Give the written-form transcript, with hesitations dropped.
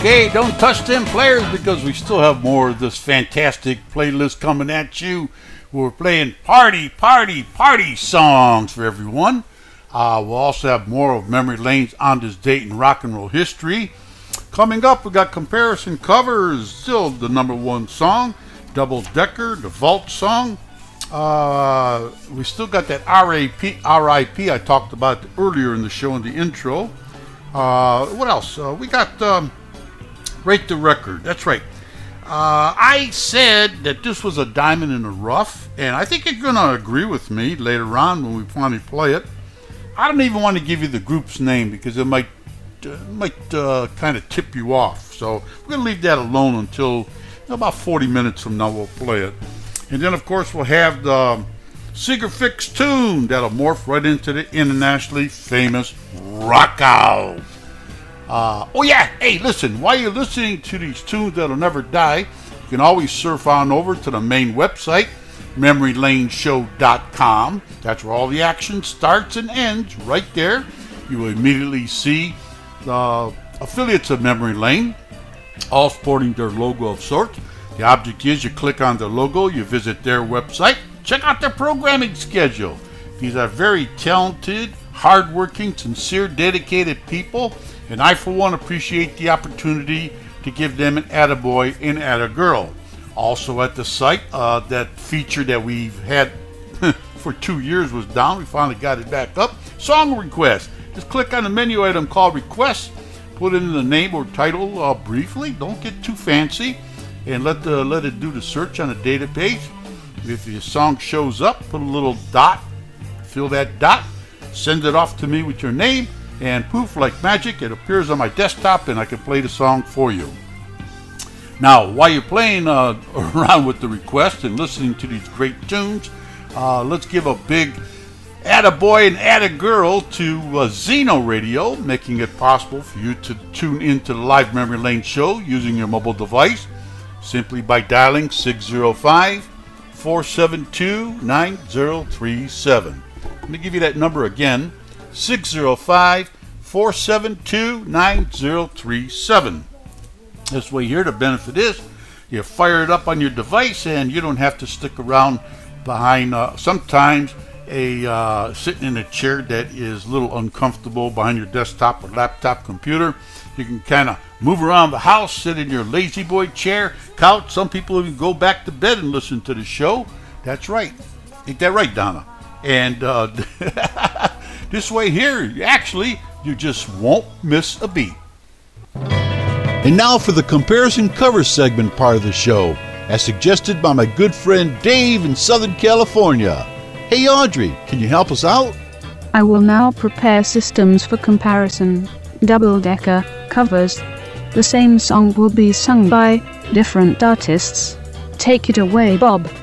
Okay, don't touch them players because we still have more of this fantastic playlist coming at you. We're playing party songs for everyone. We'll also have more of Memory Lane's On This Date in Rock and Roll History. Coming up, we got Comparison Covers, still the number one song. Double Decker, the Vault song. We still got that R.I.P. I talked about earlier in the show in the intro. What else? We got Rate the Record. That's right. I said that this was a diamond in the rough, and I think you're going to agree with me later on when we finally play it. I don't even want to give you the group's name because it might kind of tip you off. So we're going to leave that alone until about 40 minutes from now we'll play it. And then, of course, we'll have the Seeger Fix tune that'll morph right into the internationally famous Rock Out. Oh yeah, hey, listen, while you're listening to these tunes that'll never die, you can always surf on over to the main website, MemoryLaneShow.com. That's where all the action starts and ends, right there. You will immediately see the affiliates of Memory Lane, all sporting their logo of sorts. The object is you click on the logo, you visit their website, check out their programming schedule. These are very talented, hardworking, sincere, dedicated people, and I, for one, appreciate the opportunity to give them an attaboy and attagirl. Also at the site, that feature that we've had for 2 years was down. We finally got it back up. Song request. Just click on the menu item called Request, put in the name or title briefly. Don't get too fancy, and let it do the search on the database. If your song shows up, put a little dot, fill that dot, send it off to me with your name, and poof, like magic, it appears on my desktop and I can play the song for you. Now, while you're playing around with the request and listening to these great tunes, let's give a big attaboy and attagirl to Zeno Radio, making it possible for you to tune into the live Memory Lane show using your mobile device simply by dialing 605-472-9037. Let me give you that number again, 605-472-9037. This way here, the benefit is you fire it up on your device and you don't have to stick around behind sometimes sitting in a chair that is a little uncomfortable behind your desktop or laptop computer. You can kind of move around the house, sit in your lazy boy chair, couch. Some people even go back to bed and listen to the show. That's right. Ain't that right, Donna? And this way here, you just won't miss a beat. And now for the Comparison Cover segment part of the show, as suggested by my good friend Dave in Southern California. Hey Audrey, can you help us out? I will now prepare Systems for Comparison, Double Decker, covers. The same song will be sung by different artists. Take it away, Bob.